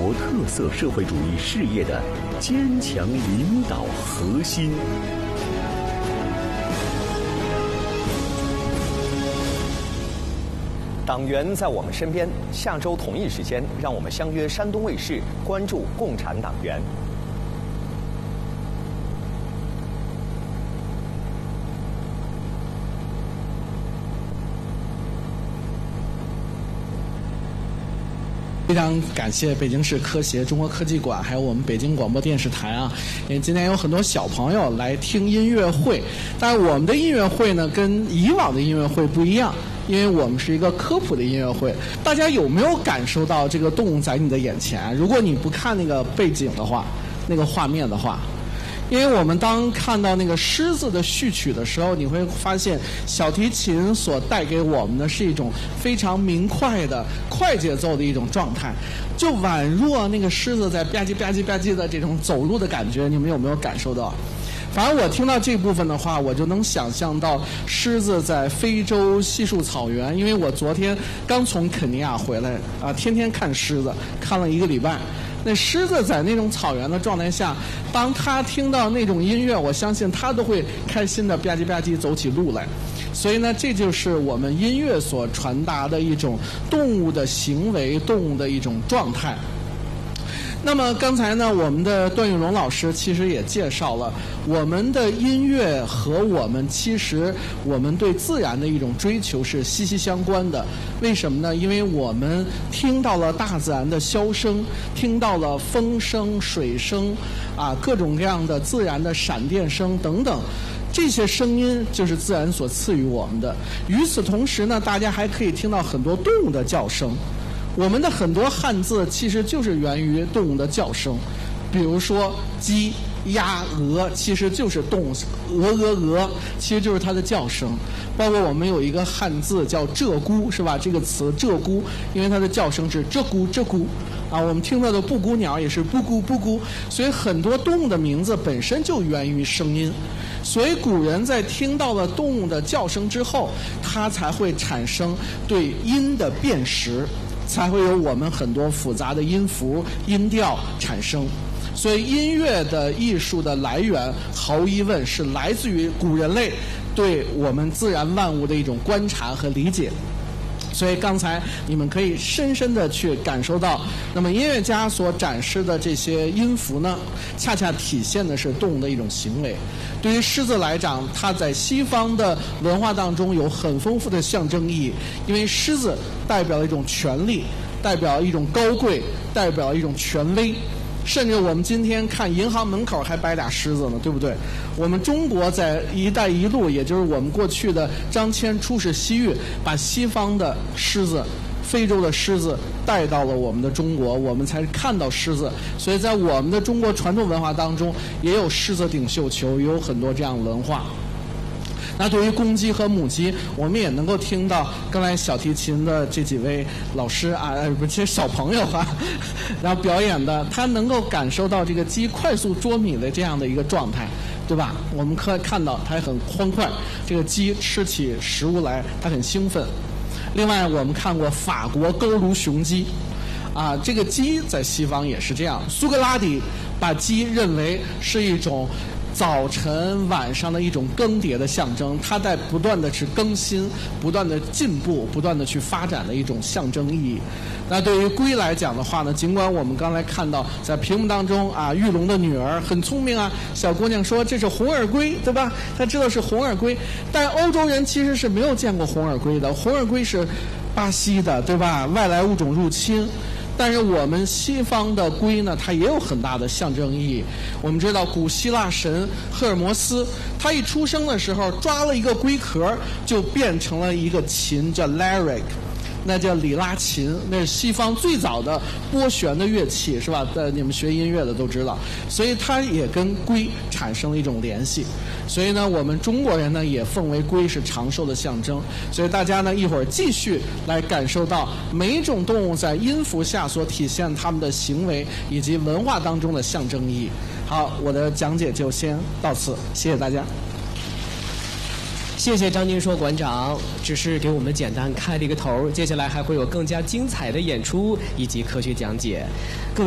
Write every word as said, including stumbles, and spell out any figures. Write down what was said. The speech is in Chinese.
国特色社会主义事业的坚强领导核心。党员在我们身边，下周同一时间，让我们相约山东卫视，关注共产党员。 非常感谢北京市科协、中国科技馆，还有我们北京广播电视台啊，因为今天有很多小朋友来听音乐会，但是我们的音乐会呢，跟以往的音乐会不一样。因为我们是一个科普的音乐会，大家有没有感受到这个动物在你的眼前？如果你不看那个背景的话，那个画面的话，因为我们当看到那个狮子的序曲的时候，你会发现小提琴所带给我们的是一种非常明快的快节奏的一种状态，就宛若那个狮子在吧唧吧唧吧唧的这种走路的感觉，你们有没有感受到？反正我听到这部分的话，我就能想象到狮子在非洲稀树草原，因为我昨天刚从肯尼亚回来啊，天天看狮子，看了一个礼拜。那狮子在那种草原的状态下，当它听到那种音乐，我相信它都会开心的吧唧吧唧走起路来。所以呢，这就是我们音乐所传达的一种动物的行为、动物的一种状态。那么刚才呢，我们的段玉龙老师其实也介绍了我们的音乐和我们其实我们对自然的一种追求是息息相关的。为什么呢？因为我们听到了大自然的箫声，听到了风声、水声，啊，各种各样的自然的闪电声等等。这些声音就是自然所赐予我们的。与此同时呢，大家还可以听到很多动物的叫声。我们的很多汉字其实就是源于动物的叫声，比如说鸡、鸭、鹅，其实就是动物，鹅鹅鹅，其实就是它的叫声。包括我们有一个汉字叫鹧鸪，是吧？这个词鹧鸪，因为它的叫声是鹧鸪鹧鸪，啊，我们听到的布谷鸟也是布谷布谷，所以很多动物的名字本身就源于声音。所以古人在听到了动物的叫声之后，它才会产生对音的辨识。才会有我们很多复杂的音符、音调产生。所以音乐的艺术的来源，毫无疑问是来自于古人类对我们自然万物的一种观察和理解。所以刚才你们可以深深地去感受到，那么音乐家所展示的这些音符呢，恰恰体现的是动物的一种行为。对于狮子来讲，它在西方的文化当中有很丰富的象征意义，因为狮子代表一种权力，代表一种高贵，代表一种权威。甚至我们今天看银行门口还摆俩狮子呢，对不对？我们中国在“一带一路”，也就是我们过去的张骞出使西域，把西方的狮子、非洲的狮子带到了我们的中国，我们才看到狮子。所以在我们的中国传统文化当中，也有狮子顶绣球，也有很多这样的文化。那对于公鸡和母鸡，我们也能够听到刚才小提琴的这几位老师啊，呃，不，这些小朋友啊，然后表演的，他能够感受到这个鸡快速捉米的这样的一个状态，对吧？我们可以看到它很欢快，这个鸡吃起食物来，它很兴奋。另外，我们看过法国佝偻雄鸡，啊，这个鸡在西方也是这样。苏格拉底把鸡认为是一种早晨、晚上的一种更迭的象征，它在不断的去更新、不断的进步、不断的去发展的一种象征意义。那对于龟来讲的话呢，尽管我们刚才看到在屏幕当中啊，玉龙的女儿很聪明啊，小姑娘说这是红耳龟，对吧？她知道是红耳龟，但欧洲人其实是没有见过红耳龟的，红耳龟是巴西的，对吧？外来物种入侵。但是我们西方的龟呢，它也有很大的象征意义。我们知道古希腊神赫尔墨斯，他一出生的时候抓了一个龟壳，就变成了一个琴，叫 lyric， 那叫里拉琴，那是西方最早的拨弦的乐器，是吧？呃，你们学音乐的都知道，所以它也跟龟产生了一种联系。所以呢，我们中国人呢也奉为龟是长寿的象征。所以大家呢一会儿继续来感受到每一种动物在音符下所体现它们的行为以及文化当中的象征意义。好，我的讲解就先到此，谢谢大家。 谢谢张金硕馆长，只是给我们简单开了一个头，接下来还会有更加精彩的演出以及科学讲解。各位